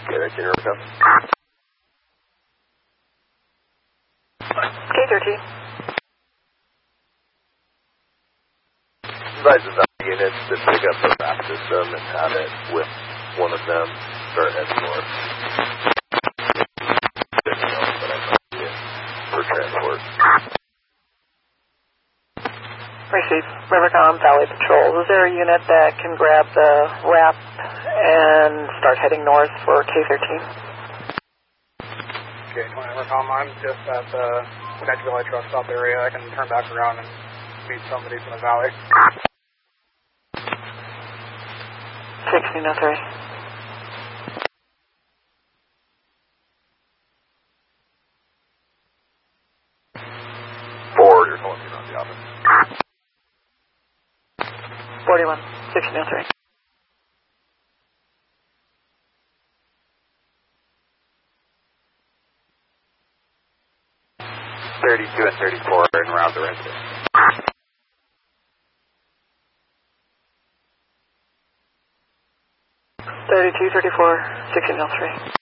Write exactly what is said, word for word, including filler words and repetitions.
Okay, that's your number. K thirteen. Advise the Valley units to pick up the map system and have it with one of them start heading north. For transport. Receive. Rivercom Valley Patrol. Is there a unit that can grab the wrap and start heading north for K thirteen? Okay, twenty Rivercom, I'm just at the Nebula truck stop area. I can turn back around and meet somebody from the valley. sixteen oh three. Four, you're calling me on the office. forty-one. sixteen oh three. thirty-two and thirty-four and around the residence. thirty-two, thirty-four, sixteen oh three.